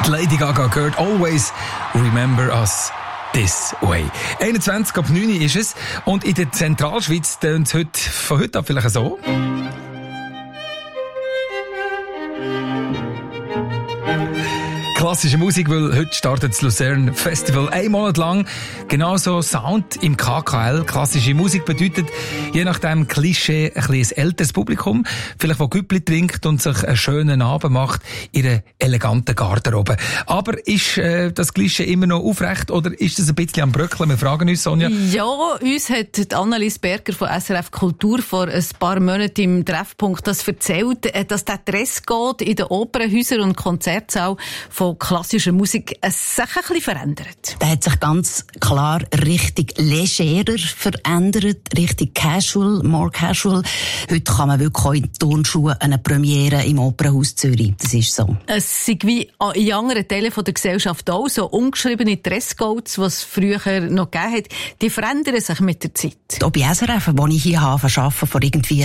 Die Lady Gaga gehört «Always remember us this way». 21:09 ist es und in der Zentralschweiz tönt es von heute an vielleicht so. Klassische Musik, weil heute startet das Luzern Festival 1 Monat lang. Genauso Sound im KKL. Klassische Musik bedeutet, je nach dem Klischee, ein bisschen älteres Publikum, vielleicht wo Güppli trinkt und sich einen schönen Abend macht in einer eleganten Garderobe. Aber ist das Klischee immer noch aufrecht oder ist das ein bisschen am Bröckeln? Wir fragen uns, Sonja. Ja, uns hat Annelies Berger von SRF Kultur vor ein paar Monaten im Treffpunkt das erzählt, dass der Dresscode in den Opernhäusern und Konzertsälen von klassischer Musik sich ein bisschen verändert. Der hat sich ganz klar richtig legerer verändert, richtig casual, more casual. Heute kann man wirklich auch in Turnschuhen eine Premiere im Opernhaus Zürich. Das ist so. Es ist wie in anderen Teilen der Gesellschaft auch so ungeschriebene Dresscodes, die es früher noch gegeben hat, die verändern sich mit der Zeit. Auch bei SRF, wo ich hier arbeite, vor irgendwie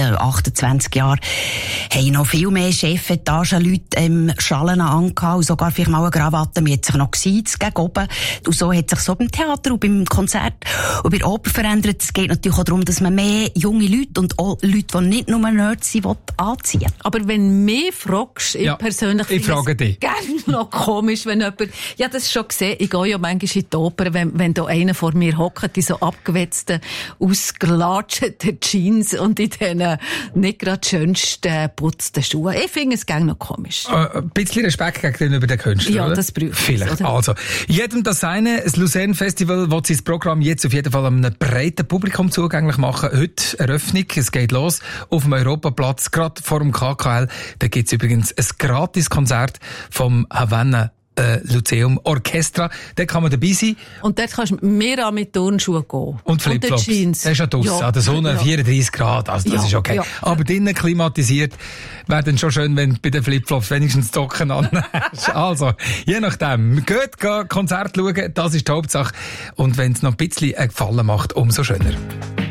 28 Jahren, haben noch viel mehr Chefetagen-Leute Schalen angehabt und sogar vielleicht mal eine Krawatte. Man hat sich noch gesiezt gegen oben. Und so hat sich so beim Theater und beim Konzert und bei der Oper verändert. Es geht natürlich auch darum, dass man mehr junge Leute und auch Leute, die nicht nur Nerds sind, anziehen. Aber wenn du mich fragst, ich persönlich ich frage dich. Gerne noch komisch, wenn jemand, ja, das schon gesehen, ich gehe ja manchmal in die Oper, wenn da einer vor mir hockt, in so abgewetzten, ausgelatschten Jeans und in diesen nicht gerade schönsten, putzten Schuhen. Ich finde es gerne noch komisch. Ein bisschen Respekt gegenüber den Künstlern, ja, oder? Das braucht vielleicht. Oder? Also, jedem das seine. Das Luzern Festival will sein Programm jetzt auf jeden Fall einem breiten Publikum zugänglich machen. Heute Eröffnung. Es geht los auf dem Europaplatz, gerade vor dem KKL. Da gibt es übrigens ein Gratis-Konzert vom Havanna Lyceum Orchestra. Da kann man dabei sein. Und dort kannst du mehr mit Turnschuhen gehen. Und Flipflops. Das ist ja draussen. Ja. An der Sonne 34 Grad. Also das ist okay. Ja. Aber drinnen klimatisiert wäre dann schon schön, wenn bei den Flipflops wenigstens die Socken anhast. Also, je nachdem. Geht Konzert schauen, das ist die Hauptsache. Und wenn es noch ein bisschen einen Gefallen macht, umso schöner.